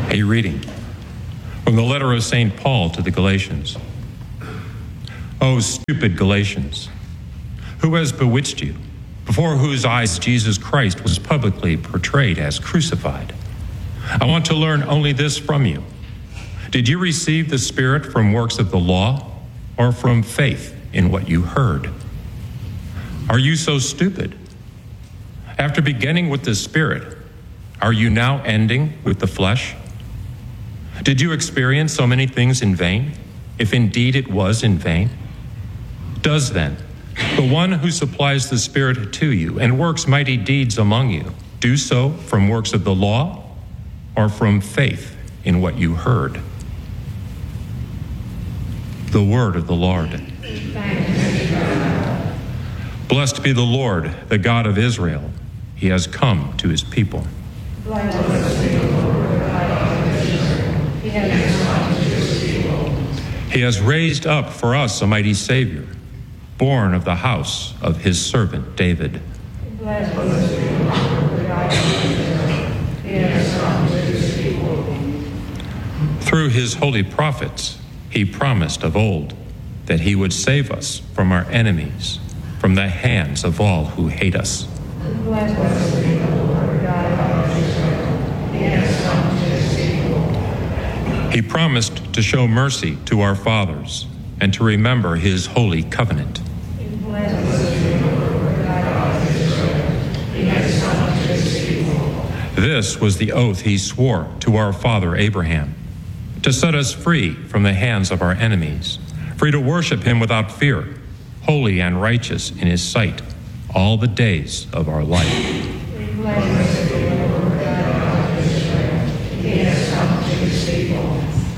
A reading from the letter of St. Paul to the Galatians. O stupid Galatians, who has bewitched you, before whose eyes Jesus Christ was publicly portrayed as crucified? I want to learn only this from you. Did you receive the Spirit from works of the law or from faith in what you heard? Are you so stupid? After beginning with the Spirit, are you now ending with the flesh? Did you experience so many things in vain, if indeed it was in vain? Does then the one who supplies the Spirit to you and works mighty deeds among you do so from works of the law or from faith in what you heard? The word of the Lord. Blessed be the Lord, the God of Israel. He has come to his people. Blessed be the Lord, the God of Israel. He has come to his people. He has raised up for us a mighty Savior, born of the house of his servant David. Blessed be the Lord, the God of Israel. He has come to his people. Through his holy prophets, he promised of old that he would save us from our enemies, from the hands of all who hate us. Blessed be the Lord God of Israel. He has come to his people. He promised to show mercy to our fathers and to remember his holy covenant. Blessed be the Lord God of Israel. He has come to his people. This was the oath he swore to our father Abraham, to set us free from the hands of our enemies, free to worship him without fear, holy and righteous in his sight, all the days of our life.